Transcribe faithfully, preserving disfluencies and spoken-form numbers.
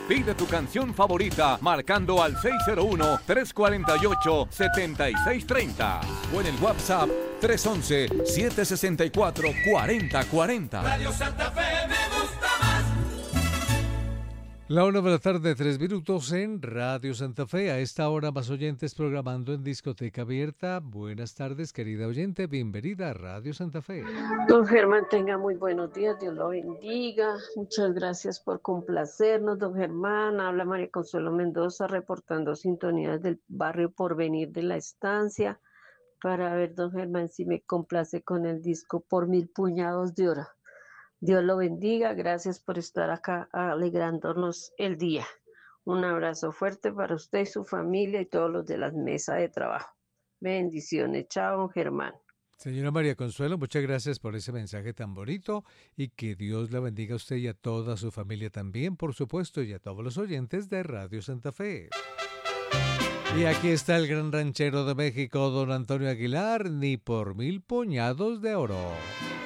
Pide tu canción favorita marcando al seis cero uno, tres cuatro ocho, siete seis tres cero o en el WhatsApp tres uno uno, siete seis cuatro, cuatro cero cuatro cero. Radio Santa Fe me gusta más. La una de la tarde, tres minutos en Radio Santa Fe. A esta hora más oyentes programando en Discoteca Abierta. Buenas tardes, querida oyente. Bienvenida a Radio Santa Fe. Don Germán, tenga muy buenos días. Dios lo bendiga. Muchas gracias por complacernos, don Germán. Habla María Consuelo Mendoza reportando sintonías del barrio Porvenir de la Estancia para ver, don Germán, si me complace con el disco Por Mil Puñados de Oro. Dios lo bendiga, gracias por estar acá alegrándonos el día. Un abrazo fuerte para usted y su familia y todos los de la mesa de trabajo. Bendiciones, chao, Germán. Señora María Consuelo, muchas gracias por ese mensaje tan bonito y que Dios la bendiga a usted y a toda su familia también, por supuesto, y a todos los oyentes de Radio Santa Fe. Y aquí está el gran ranchero de México, don Antonio Aguilar, ni por mil puñados de oro.